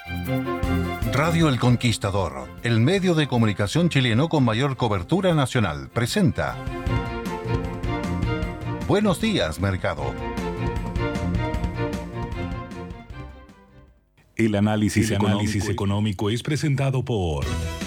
Radio El Conquistador, el medio de comunicación chileno con mayor cobertura nacional, presenta Buenos Días, Mercado. El análisis económico es presentado por...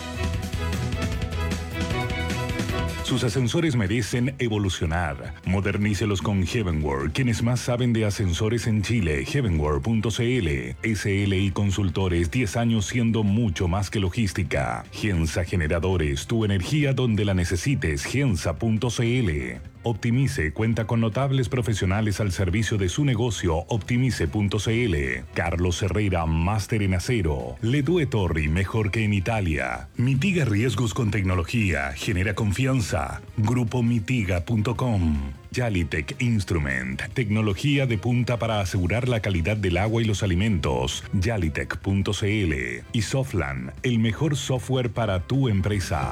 Sus ascensores merecen evolucionar. Modernícelos con Heavenworld, quienes más saben de ascensores en Chile. Heavenworld.cl. SLI Consultores, 10 años siendo mucho más que logística. Gensa Generadores, tu energía donde la necesites. Gensa.cl. Optimice cuenta con notables profesionales al servicio de su negocio. Optimice.cl. Carlos Herrera, máster en acero. Ledue Torri, mejor que en Italia. Mitiga riesgos con tecnología. Genera confianza. Grupomitiga.com. Yalitech Instrument, tecnología de punta para asegurar la calidad del agua y los alimentos. Yalitech.cl. Y Softland, el mejor software para tu empresa.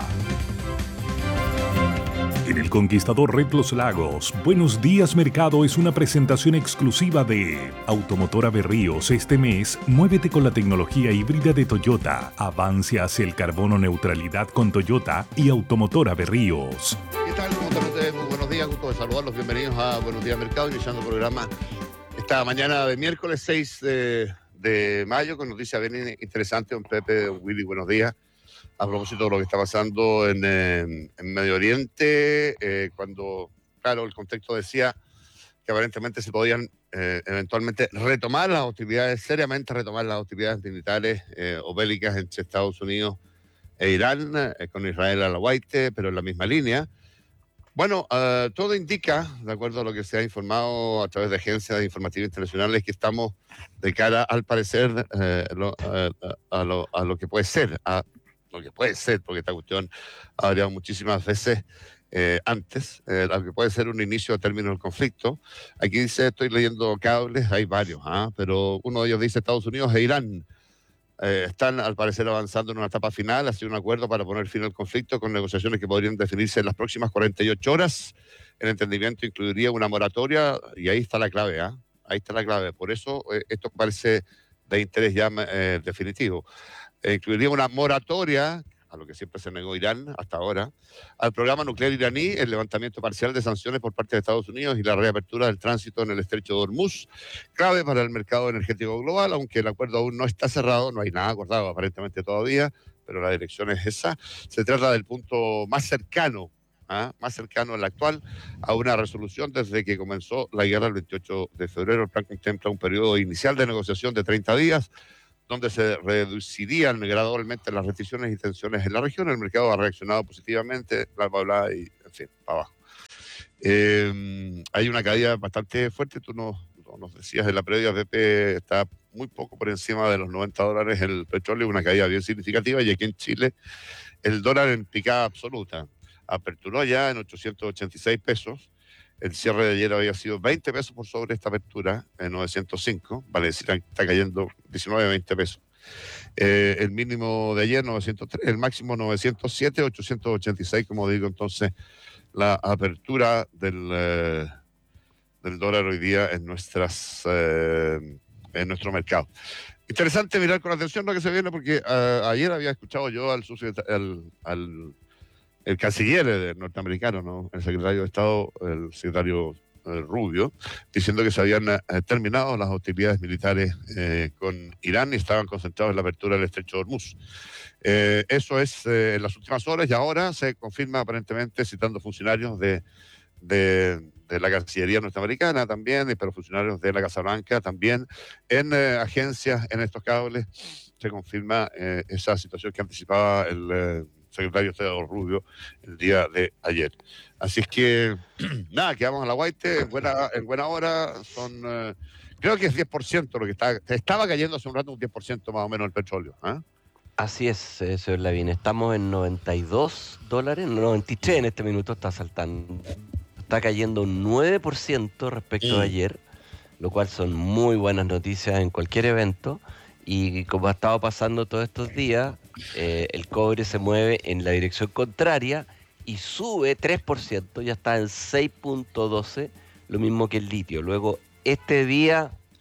En El Conquistador Red Los Lagos, Buenos Días Mercado es una presentación exclusiva de Automotora Berríos. Este mes, muévete con la tecnología híbrida de Toyota. Avance hacia el carbono neutralidad con Toyota y Automotora Berríos. ¿Qué tal? ¿Cómo están ustedes? Muy buenos días, gusto de saludarlos. Bienvenidos a Buenos Días Mercado, iniciando el programa esta mañana de miércoles 6 de mayo con noticias bien interesantes. Don Pepe, don Willy, buenos días. A propósito de lo que está pasando en Medio Oriente, cuando, claro, el contexto decía que aparentemente se podían eventualmente retomar las hostilidades, seriamente retomar las hostilidades militares o bélicas entre Estados Unidos e Irán, con Israel a la guaite, pero en la misma línea. Bueno, todo indica, de acuerdo a lo que se ha informado a través de agencias informativas internacionales, que estamos de cara, al parecer, a lo que puede ser, lo que puede ser, porque esta cuestión ha variado muchísimas veces antes, lo que puede ser un inicio a término del conflicto. Aquí dice, estoy leyendo cables, hay varios, pero uno de ellos dice Estados Unidos e Irán están al parecer avanzando en una etapa final hacia un acuerdo para poner fin al conflicto con negociaciones que podrían definirse en las próximas 48 horas. El entendimiento incluiría una moratoria y ahí está la clave, ahí está la clave. Por eso esto parece de interés ya definitivo. Incluiría una moratoria, a lo que siempre se negó Irán hasta ahora, al programa nuclear iraní, el levantamiento parcial de sanciones por parte de Estados Unidos y la reapertura del tránsito en el estrecho de Hormuz, clave para el mercado energético global, aunque el acuerdo aún no está cerrado, no hay nada acordado aparentemente todavía, pero la dirección es esa. Se trata del punto más cercano en la actual, a una resolución desde que comenzó la guerra el 28 de febrero. El plan contempla un periodo inicial de negociación de 30 días, donde se reducirían gradualmente las restricciones y tensiones en la región. El mercado ha reaccionado positivamente, bla, bla, bla, y en fin, para abajo. Hay una caída bastante fuerte, tú nos decías en la previa, Pepe, está muy poco por encima de los $90 el petróleo, una caída bien significativa, y aquí en Chile el dólar en picada absoluta. Aperturó ya en 886 pesos. El cierre de ayer había sido 20 pesos por sobre esta apertura, en 905, vale decir, está cayendo 19, 20 pesos. El mínimo de ayer, 903, el máximo 907, 886, como digo, entonces, la apertura del dólar hoy día en nuestro mercado. Interesante mirar con atención lo que se viene, porque ayer había escuchado yo el canciller norteamericano, ¿no? El secretario de Estado, el secretario Rubio, diciendo que se habían terminado las hostilidades militares con Irán y estaban concentrados en la apertura del estrecho de Hormuz. Eso es en las últimas horas, y ahora se confirma aparentemente, citando funcionarios de la Cancillería norteamericana también, pero funcionarios de la Casa Blanca también, en agencias, en estos cables, se confirma esa situación que anticipaba el secretario de Estado Rubio el día de ayer. Así es que, nada, quedamos a la guaite, en buena hora, creo que es 10% lo que estaba cayendo hace un rato, un 10% más o menos el petróleo. Así es, señor Lavín, estamos en $92, 93 en este minuto está saltando. Está cayendo un 9% respecto de ayer, lo cual son muy buenas noticias en cualquier evento. Y como ha estado pasando todos estos días, el cobre se mueve en la dirección contraria y sube 3%, ya está en 6.12, lo mismo que el litio. Luego, este día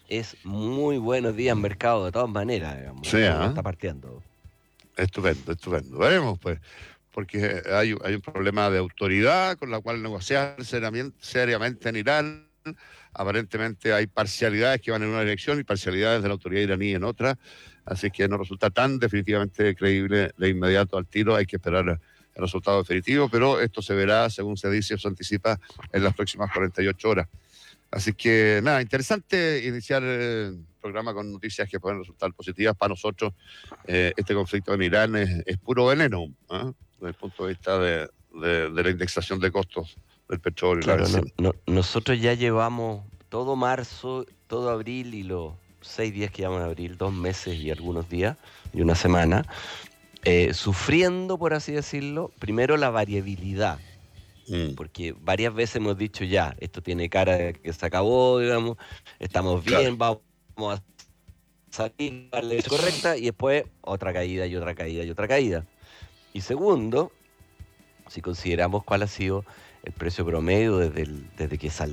es muy buenos días mercado de todas maneras, digamos. Sí, Está partiendo. Estupendo, estupendo. Veremos, pues, porque hay un problema de autoridad con la cual negociar seriamente en Irán. Aparentemente hay parcialidades que van en una dirección y parcialidades de la autoridad iraní en otra, así que no resulta tan definitivamente creíble de inmediato al tiro. Hay que esperar el resultado definitivo, pero esto se verá, según se dice o se anticipa, en las próximas 48 horas. Así que nada, interesante iniciar el programa con noticias que pueden resultar positivas para nosotros. Este conflicto en Irán es puro veneno, ¿eh? Desde el punto de vista de la indexación de costos del petróleo. Claro, nosotros ya llevamos todo marzo, todo abril y los 6 días que llevamos en abril, 2 meses y algunos días y una semana, sufriendo, por así decirlo, primero la variabilidad. Porque varias veces hemos dicho ya, esto tiene cara de que se acabó, digamos, estamos bien, claro, vamos a salir a la dirección correcta, y después otra caída y otra caída y otra caída. Y segundo, si consideramos cuál ha sido el precio promedio desde que salió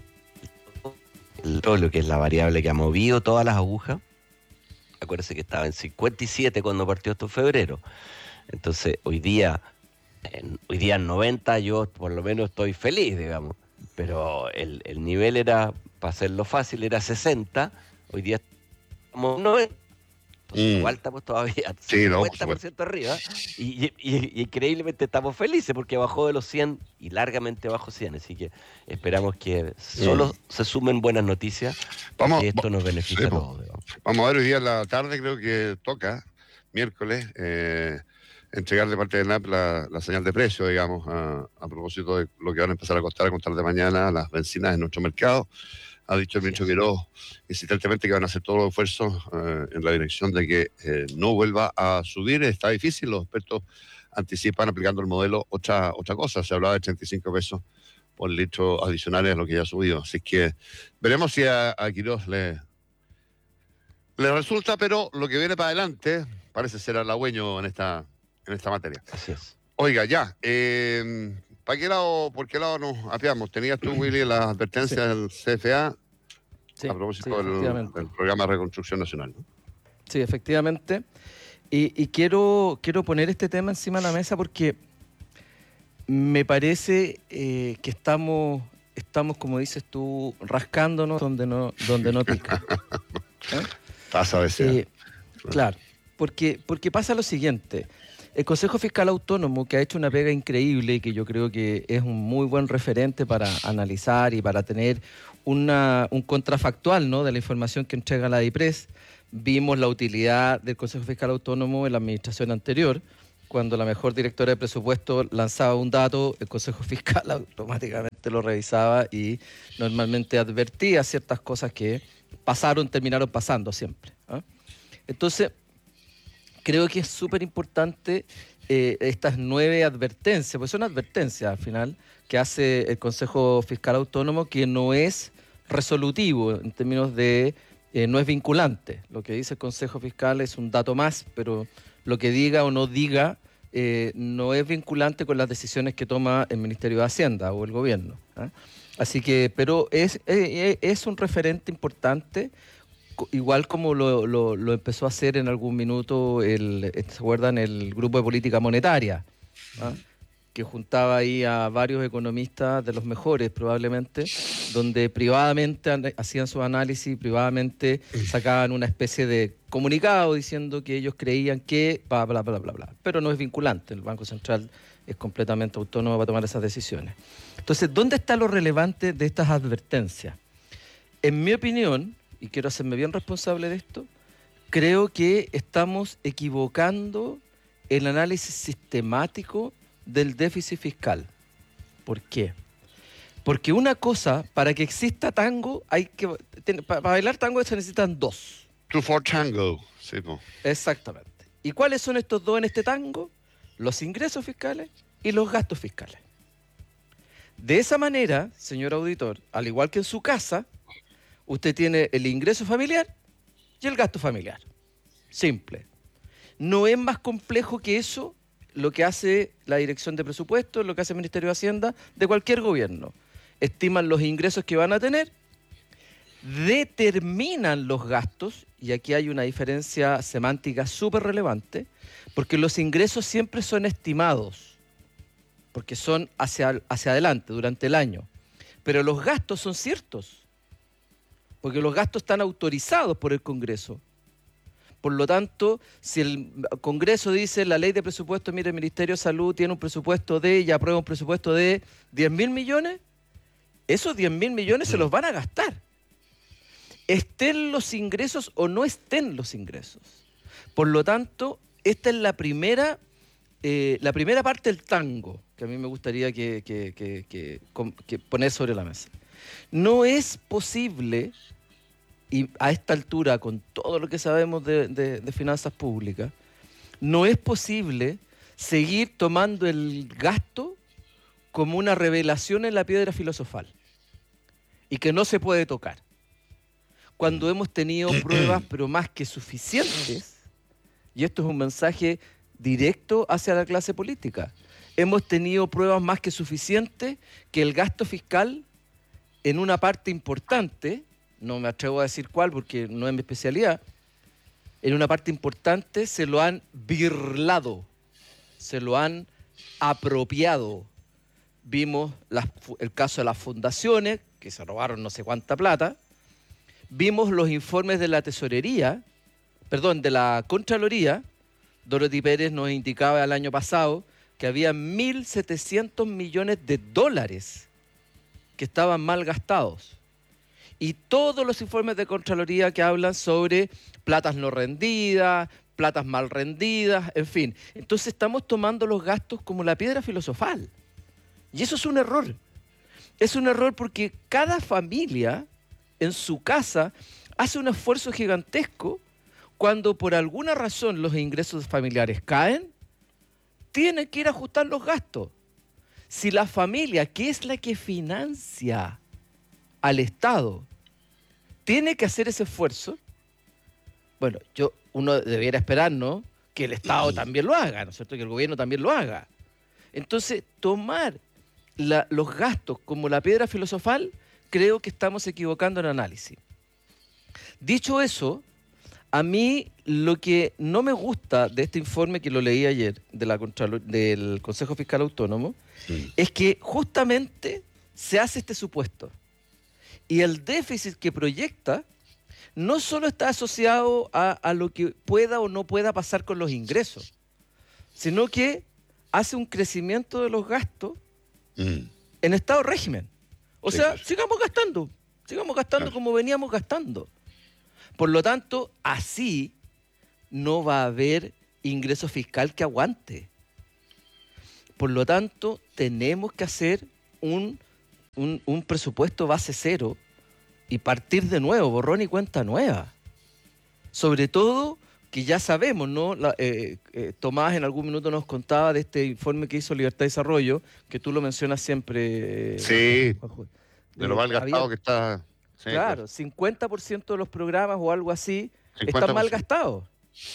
el petróleo, que es la variable que ha movido todas las agujas, acuérdense que estaba en 57 cuando partió esto en febrero. Entonces, hoy día en 90 yo por lo menos estoy feliz, digamos. Pero el nivel era, para hacerlo fácil, era 60. Hoy día estamos en 90. Entonces, igual estamos todavía 50% arriba. Y increíblemente estamos felices porque bajó de los 100 y largamente bajo 100. Así que esperamos que solo se sumen buenas noticias, porque esto nos beneficia a todos, digamos. Vamos a ver hoy día en la tarde, creo que toca, miércoles, entregar de parte de NAP la señal de precio, digamos, a propósito de lo que van a empezar a costar a contar de mañana las bencinas en nuestro mercado. Ha dicho el ministro Quirós insistentemente que van a hacer todos los esfuerzos en la dirección de que no vuelva a subir. Está difícil, los expertos anticipan, aplicando el modelo, otra cosa. Se hablaba de 35 pesos por litro adicionales a lo que ya ha subido. Así que veremos si a Quirós le resulta, pero lo que viene para adelante parece ser halagüeño en esta materia. Así es. Oiga, ya, ¿por qué lado nos apiamos? ¿Tenías tú, Willy, las advertencias del CFA a propósito del programa de reconstrucción nacional, ¿no? Sí, efectivamente. Y quiero poner este tema encima de la mesa porque me parece que estamos, como dices tú, rascándonos donde no pica. Pasa a veces. Claro, porque pasa lo siguiente. El Consejo Fiscal Autónomo, que ha hecho una pega increíble y que yo creo que es un muy buen referente para analizar y para tener un contrafactual, ¿no?, de la información que entrega la DIPRES. Vimos la utilidad del Consejo Fiscal Autónomo en la administración anterior, cuando la mejor directora de presupuesto lanzaba un dato, el Consejo Fiscal automáticamente lo revisaba y normalmente advertía ciertas cosas que terminaron pasando siempre, ¿eh? Entonces, creo que es súper importante estas 9 advertencias, pues son advertencias al final que hace el Consejo Fiscal Autónomo, que no es resolutivo en términos de, no es vinculante. Lo que dice el Consejo Fiscal es un dato más, pero lo que diga o no diga no es vinculante con las decisiones que toma el Ministerio de Hacienda o el gobierno, ¿eh? Así que, pero es un referente importante, igual como lo empezó a hacer en algún minuto ¿se acuerdan? El Grupo de Política Monetaria, ¿ah?, que juntaba ahí a varios economistas de los mejores probablemente, donde privadamente hacían su análisis, privadamente sacaban una especie de comunicado diciendo que ellos creían que bla, bla, bla, bla, bla. Pero no es vinculante, el Banco Central es completamente autónomo para tomar esas decisiones. Entonces, ¿dónde está lo relevante de estas advertencias? En mi opinión, y quiero hacerme bien responsable de esto, creo que estamos equivocando el análisis sistemático del déficit fiscal. ¿Por qué? Porque una cosa, para que exista tango, para bailar tango se necesitan 2. Two for tango. Sí, po. Exactamente. ¿Y cuáles son estos 2 en este tango? Los ingresos fiscales y los gastos fiscales. De esa manera, señor auditor, al igual que en su casa, usted tiene el ingreso familiar y el gasto familiar. Simple. No es más complejo que eso lo que hace la Dirección de Presupuestos, lo que hace el Ministerio de Hacienda de cualquier gobierno. Estiman los ingresos que van a tener, determinan los gastos, y aquí hay una diferencia semántica súper relevante, porque los ingresos siempre son estimados, porque son hacia adelante, durante el año. Pero los gastos son ciertos, porque los gastos están autorizados por el Congreso. Por lo tanto, si el Congreso dice la ley de presupuesto, mire, el Ministerio de Salud tiene un presupuesto y aprueba un presupuesto de 10.000 millones, esos 10.000 millones se los van a gastar. Estén los ingresos o no estén los ingresos. Por lo tanto, esta es la primera parte del tango que a mí me gustaría que poner sobre la mesa. No es posible, y a esta altura, con todo lo que sabemos de finanzas públicas, no es posible seguir tomando el gasto como una revelación en la piedra filosofal y que no se puede tocar. Cuando hemos tenido pruebas, pero más que suficientes, y esto es un mensaje directo hacia la clase política, hemos tenido pruebas más que suficientes que el gasto fiscal en una parte importante, no me atrevo a decir cuál porque no es mi especialidad, en una parte importante se lo han birlado, se lo han apropiado. Vimos el caso de las fundaciones, que se robaron no sé cuánta plata. Vimos los informes de la tesorería, de la Contraloría. Dorothy Pérez nos indicaba el año pasado que había 1.700 millones de dólares que estaban mal gastados. Y todos los informes de Contraloría que hablan sobre platas no rendidas, platas mal rendidas, en fin. Entonces estamos tomando los gastos como la piedra filosofal. Y eso es un error. Es un error porque cada familia en su casa hace un esfuerzo gigantesco cuando por alguna razón los ingresos familiares caen, tienen que ir a ajustar los gastos. Si la familia, que es la que financia al Estado, tiene que hacer ese esfuerzo, bueno, uno debiera esperar, ¿no?, que el Estado también lo haga, ¿no es cierto?, que el gobierno también lo haga. Entonces, tomar los gastos como la piedra filosofal, creo que estamos equivocando el análisis. Dicho eso, a mí lo que no me gusta de este informe que lo leí ayer del Consejo Fiscal Autónomo es que justamente se hace este supuesto. Y el déficit que proyecta no solo está asociado a lo que pueda o no pueda pasar con los ingresos, sino que hace un crecimiento de los gastos en estado de régimen. O sea, sigamos gastando como veníamos gastando. Por lo tanto, así no va a haber ingreso fiscal que aguante. Por lo tanto, tenemos que hacer un presupuesto base cero y partir de nuevo, borrón y cuenta nueva. Sobre todo que ya sabemos, ¿no? Tomás en algún minuto nos contaba de este informe que hizo Libertad y Desarrollo, que tú lo mencionas siempre. Sí, de lo mal gastado que está. Sí, claro, 50% de los programas o algo así están mal gastados.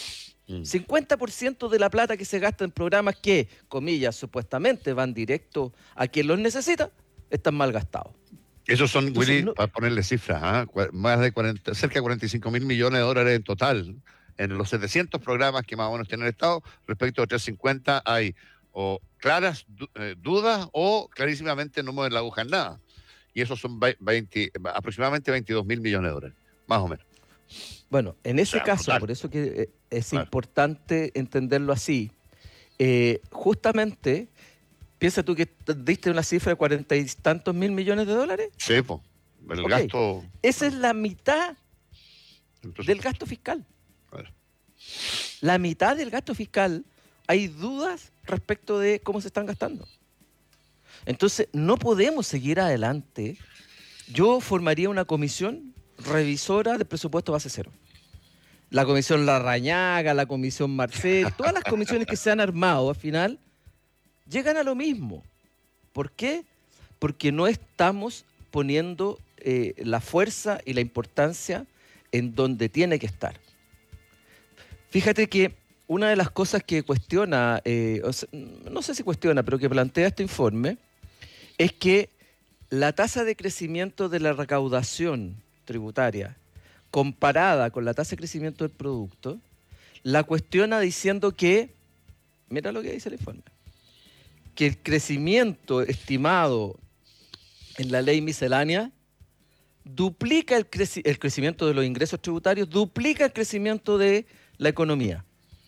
50% de la plata que se gasta en programas que, comillas, supuestamente van directo a quien los necesita, están mal gastados. Esos son, entonces, Willy, para ponerle cifras, más de cerca de 45.000 millones de dólares en total. En los 700 programas que más o menos tiene el Estado, respecto a 350 hay o claras dudas o clarísimamente no mueven la aguja en nada. Y esos son aproximadamente 22.000 millones de dólares, más o menos. Bueno, en ese caso, brutal. Por eso que es importante entenderlo así. Justamente, piensa tú que diste una cifra de 40 y tantos mil millones de dólares. Sí, pues, el gasto. Esa es la mitad del gasto fiscal. Claro. La mitad del gasto fiscal, hay dudas respecto de cómo se están gastando. Entonces, no podemos seguir adelante. Yo formaría una comisión revisora de presupuesto base cero. La comisión Larrañaga, la comisión Marcel, todas las comisiones que se han armado, al final, llegan a lo mismo. ¿Por qué? Porque no estamos poniendo la fuerza y la importancia en donde tiene que estar. Fíjate que una de las cosas que cuestiona, no sé si cuestiona, pero que plantea este informe, es que la tasa de crecimiento de la recaudación tributaria comparada con la tasa de crecimiento del producto, la cuestiona diciendo que, mira lo que dice el informe, que el crecimiento estimado en la ley miscelánea duplica el crecimiento de los ingresos tributarios, duplica el crecimiento de la economía.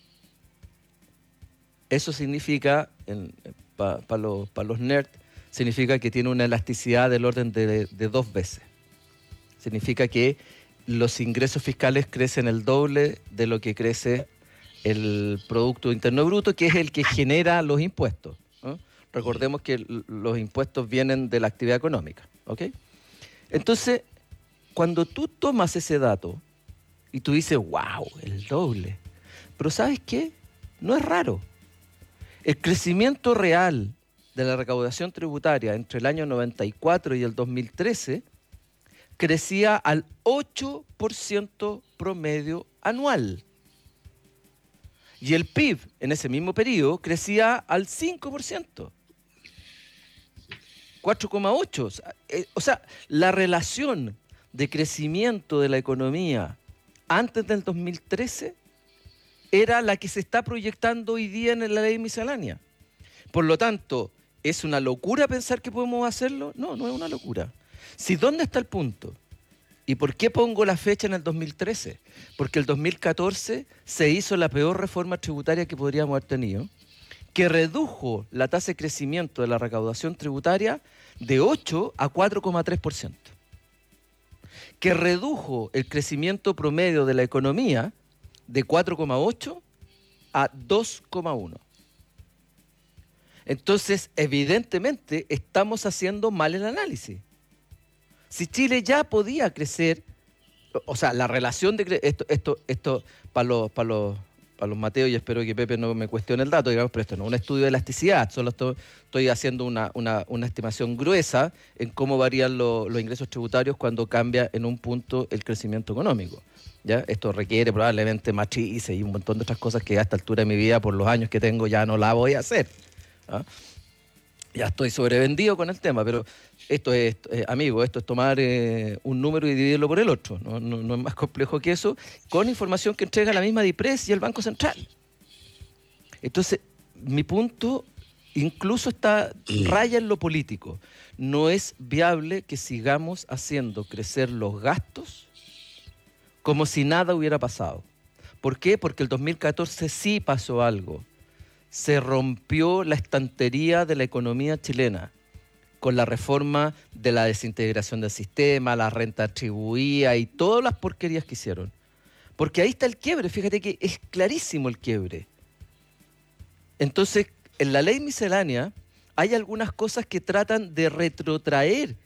Eso significa, para los nerds, significa que tiene una elasticidad del orden de 2 veces. Significa que los ingresos fiscales crecen el doble de lo que crece el Producto Interno Bruto, que es el que genera los impuestos, ¿no? Recordemos que los impuestos vienen de la actividad económica, ¿ok? Entonces, cuando tú tomas ese dato y tú dices, wow, el doble, pero ¿sabes qué? No es raro. El crecimiento real de la recaudación tributaria entre el año 94 y el 2013 crecía al 8% promedio anual. Y el PIB en ese mismo periodo crecía al 5%. 4,8%. O sea, la relación de crecimiento de la economía antes del 2013 era la que se está proyectando hoy día en la ley miscelánea. Por lo tanto, ¿es una locura pensar que podemos hacerlo? No, no es una locura. Si, ¿dónde está el punto? ¿Y por qué pongo la fecha en el 2013? Porque el 2014 se hizo la peor reforma tributaria que podríamos haber tenido, que redujo la tasa de crecimiento de la recaudación tributaria de 8 a 4,3%. Que redujo el crecimiento promedio de la economía de 4,8 a 2,1. Entonces, evidentemente, estamos haciendo mal el análisis. Si Chile ya podía crecer, o sea, la relación de esto para los Mateos, y espero que Pepe no me cuestione el dato, digamos, pero esto no es un estudio de elasticidad, solo estoy haciendo una estimación gruesa en cómo varían los ingresos tributarios cuando cambia en un punto el crecimiento económico. ¿Ya? Esto requiere probablemente matrices y un montón de otras cosas que a esta altura de mi vida, por los años que tengo, ya no la voy a hacer. ¿Ah? Ya estoy sobrevendido con el tema, pero esto es, amigo, esto es tomar un número y dividirlo por el otro. No es más complejo que eso, con información que entrega la misma DIPRES y el Banco Central. Entonces, mi punto incluso está raya en lo político. No es viable que sigamos haciendo crecer los gastos como si nada hubiera pasado. ¿Por qué? Porque el 2014 sí pasó algo. Se rompió la estantería de la economía chilena con la reforma de la desintegración del sistema, la renta atribuida y todas las porquerías que hicieron. Porque ahí está el quiebre, fíjate que es clarísimo el quiebre. Entonces, en la ley miscelánea hay algunas cosas que tratan de retrotraer